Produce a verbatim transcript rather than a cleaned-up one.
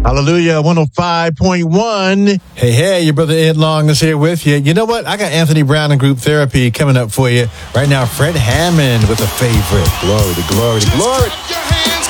Hallelujah, one oh five point one. Hey, hey, your brother Ed Long is here with you. You know what? I got Anthony Brown and Group Therapy coming up for you. Right now, Fred Hammond with a favorite. Glory to glory to glory. Your hands